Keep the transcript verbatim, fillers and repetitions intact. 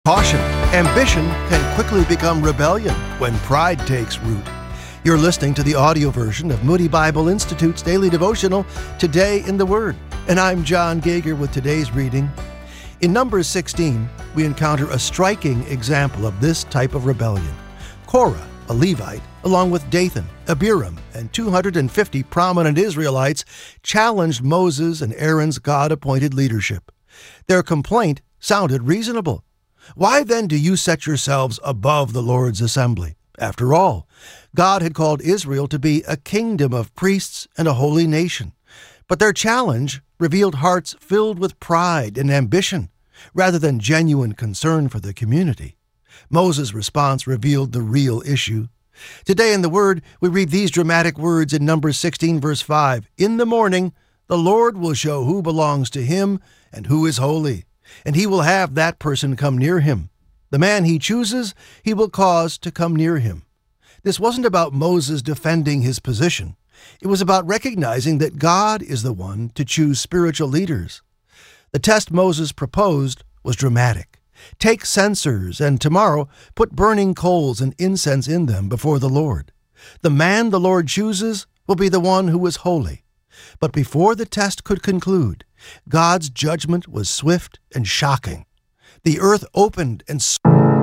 Caution, ambition can quickly become rebellion when pride takes root. You're listening to the audio version of Moody Bible Institute's daily devotional, Today in the Word. And I'm John Gager with today's reading. In Numbers sixteen, we encounter a striking example of this type of rebellion. Korah, a Levite, along with Dathan, Abiram, and two hundred fifty prominent Israelites, challenged Moses and Aaron's God-appointed leadership. Their complaint sounded reasonable. Why then do you set yourselves above the Lord's assembly? After all, God had called Israel to be a kingdom of priests and a holy nation. But their challenge revealed hearts filled with pride and ambition, rather than genuine concern for the community. Moses' response revealed the real issue. Today in the Word, we read these dramatic words in Numbers sixteen, verse five. In the morning, the Lord will show who belongs to him and who is holy, and he will have that person come near him. The man he chooses, he will cause to come near him. This wasn't about Moses defending his position. It was about recognizing that God is the one to choose spiritual leaders. The test Moses proposed was dramatic. Take censers and tomorrow put burning coals and incense in them before the Lord. The man the Lord chooses will be the one who is holy. But before the test could conclude, God's judgment was swift and shocking. The earth opened and